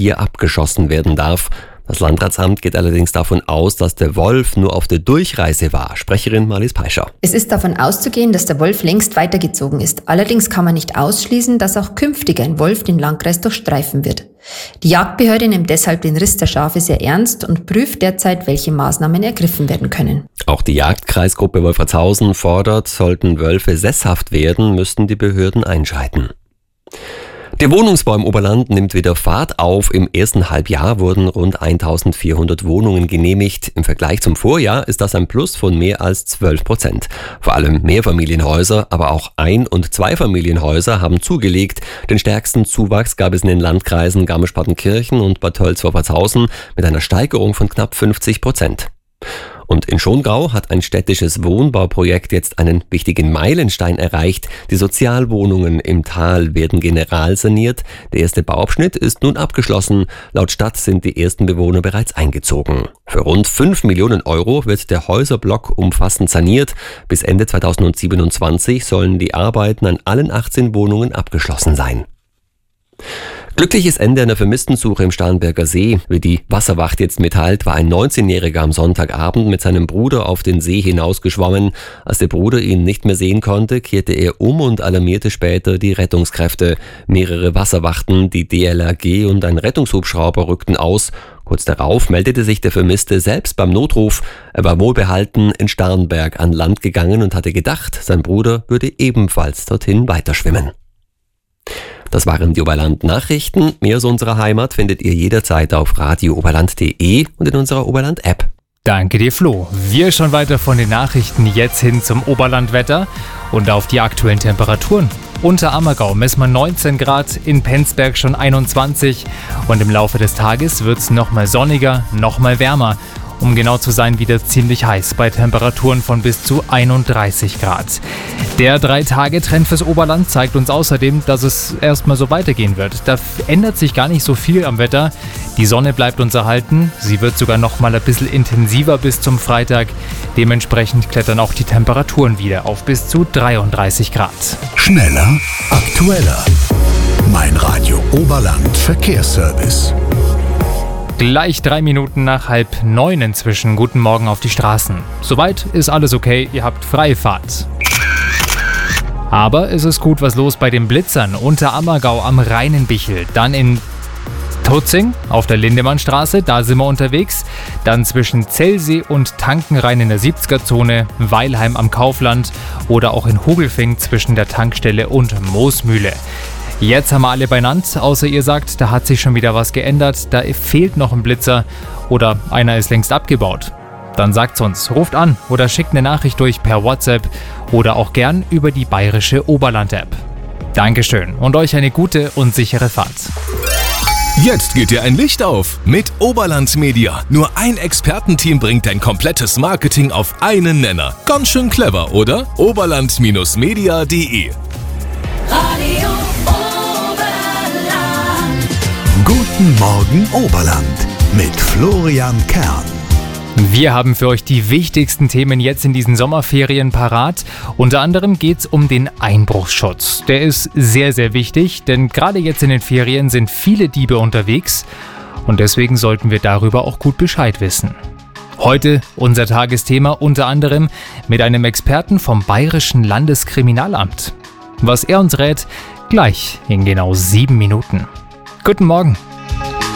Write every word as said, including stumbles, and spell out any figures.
Tier abgeschossen werden darf. Das Landratsamt geht allerdings davon aus, dass der Wolf nur auf der Durchreise war. Sprecherin Marlies Peischer. Es ist davon auszugehen, dass der Wolf längst weitergezogen ist. Allerdings kann man nicht ausschließen, dass auch künftig ein Wolf den Landkreis durchstreifen wird. Die Jagdbehörde nimmt deshalb den Riss der Schafe sehr ernst und prüft derzeit, welche Maßnahmen ergriffen werden können. Auch die Jagdkreisgruppe Wolfratshausen fordert, sollten Wölfe sesshaft werden, müssten die Behörden einschreiten. Der Wohnungsbau im Oberland nimmt wieder Fahrt auf. Im ersten Halbjahr wurden rund eintausendvierhundert Wohnungen genehmigt. Im Vergleich zum Vorjahr ist das ein Plus von mehr als zwölf Prozent. Vor allem Mehrfamilienhäuser, aber auch Ein- und Zweifamilienhäuser haben zugelegt. Den stärksten Zuwachs gab es in den Landkreisen Garmisch-Partenkirchen und Bad Tölz-Wolfratshausen mit einer Steigerung von knapp fünfzig Prozent. Und in Schongau hat ein städtisches Wohnbauprojekt jetzt einen wichtigen Meilenstein erreicht. Die Sozialwohnungen im Tal werden generalsaniert. Der erste Bauabschnitt ist nun abgeschlossen. Laut Stadt sind die ersten Bewohner bereits eingezogen. Für rund fünf Millionen Euro wird der Häuserblock umfassend saniert. Bis Ende zweitausendsiebenundzwanzig sollen die Arbeiten an allen achtzehn Wohnungen abgeschlossen sein. Glückliches Ende einer Vermisstensuche im Starnberger See. Wie die Wasserwacht jetzt mitteilt, war ein neunzehnjähriger am Sonntagabend mit seinem Bruder auf den See hinausgeschwommen. Als der Bruder ihn nicht mehr sehen konnte, kehrte er um und alarmierte später die Rettungskräfte. Mehrere Wasserwachten, die D L R G und ein Rettungshubschrauber rückten aus. Kurz darauf meldete sich der Vermisste selbst beim Notruf. Er war wohlbehalten in Starnberg an Land gegangen und hatte gedacht, sein Bruder würde ebenfalls dorthin weiterschwimmen. Das waren die Oberland-Nachrichten. Mehr aus unserer Heimat findet ihr jederzeit auf radio oberland punkt de und in unserer Oberland-App. Danke dir, Flo. Wir schon weiter von den Nachrichten jetzt hin zum Oberlandwetter und auf die aktuellen Temperaturen. Unter Ammergau messen wir neunzehn Grad, in Penzberg schon einundzwanzig und im Laufe des Tages wird es nochmal sonniger, nochmal wärmer. Um genau zu sein, wieder ziemlich heiß bei Temperaturen von bis zu einunddreißig Grad. Der drei-Tage-Trend fürs Oberland zeigt uns außerdem, dass es erstmal so weitergehen wird. Da ändert sich gar nicht so viel am Wetter. Die Sonne bleibt uns erhalten. Sie wird sogar noch mal ein bisschen intensiver bis zum Freitag. Dementsprechend klettern auch die Temperaturen wieder auf bis zu dreiunddreißig Grad. Schneller, aktueller. Mein Radio Oberland Verkehrsservice. Gleich drei Minuten nach halb neun inzwischen. Guten Morgen auf die Straßen. Soweit ist alles okay, ihr habt freie Fahrt. Aber es ist gut was los bei den Blitzern. Unter Ammergau am Rheinenbichel, dann in Tutzing auf der Lindemannstraße, da sind wir unterwegs. Dann zwischen Zellsee und Tankenrhein in der siebziger-Zone, Weilheim am Kaufland oder auch in Hogelfing zwischen der Tankstelle und Moosmühle. Jetzt haben wir alle beieinander, außer ihr sagt, da hat sich schon wieder was geändert, da fehlt noch ein Blitzer oder einer ist längst abgebaut. Dann sagt's uns, ruft an oder schickt eine Nachricht durch per WhatsApp oder auch gern über die bayerische Oberland-App. Dankeschön und euch eine gute und sichere Fahrt. Jetzt geht dir ein Licht auf mit Oberland Media. Nur ein Expertenteam bringt dein komplettes Marketing auf einen Nenner. Ganz schön clever, oder? oberland Media punkt de Radio Guten Morgen Oberland mit Florian Kern. Wir haben für euch die wichtigsten Themen jetzt in diesen Sommerferien parat. Unter anderem geht es um den Einbruchsschutz. Der ist sehr, sehr wichtig, denn gerade jetzt in den Ferien sind viele Diebe unterwegs und deswegen sollten wir darüber auch gut Bescheid wissen. Heute unser Tagesthema unter anderem mit einem Experten vom Bayerischen Landeskriminalamt. Was er uns rät, gleich in genau sieben Minuten. Guten Morgen.